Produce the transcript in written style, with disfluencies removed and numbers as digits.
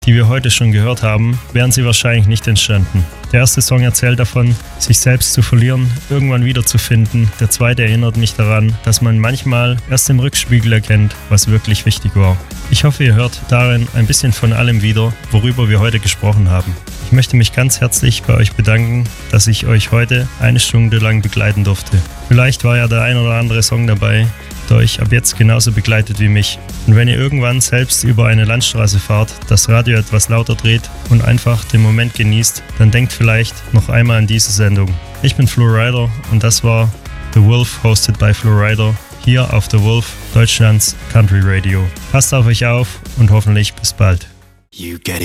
die wir heute schon gehört haben, wären sie wahrscheinlich nicht entstanden. Der erste Song erzählt davon, sich selbst zu verlieren, irgendwann wiederzufinden. Der zweite erinnert mich daran, dass man manchmal erst im Rückspiegel erkennt, was wirklich wichtig war. Ich hoffe, ihr hört darin ein bisschen von allem wieder, worüber wir heute gesprochen haben. Ich möchte mich ganz herzlich bei euch bedanken, dass ich euch heute 1 Stunde lang begleiten durfte. Vielleicht war ja der ein oder andere Song dabei, der euch ab jetzt genauso begleitet wie mich. Und wenn ihr irgendwann selbst über eine Landstraße fahrt, das Radio etwas lauter dreht und einfach den Moment genießt, dann denkt vielleicht noch einmal an diese Sendung. Ich bin Flo Rida und das war The Wolf, hosted by Flo Rida, hier auf The Wolf, Deutschlands Country Radio. Passt auf euch auf und hoffentlich bis bald.